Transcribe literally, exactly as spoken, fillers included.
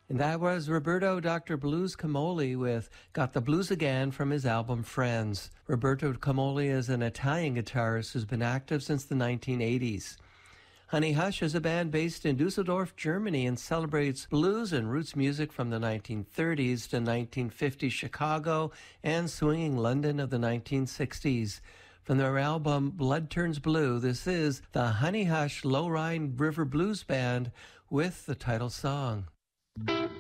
And that was Roberto Doctor Blues Camoli with Got the Blues Again from his album Friends. Roberto Camoli is an Italian guitarist who's been active since the nineteen eighties. Honey Hush is a band based in Dusseldorf, Germany, and celebrates blues and roots music from the nineteen thirties to nineteen fifties Chicago and swinging London of the nineteen sixties. From their album Blood Turns Blue, this is the Honey Hush Low Rhine River Blues Band with the title song.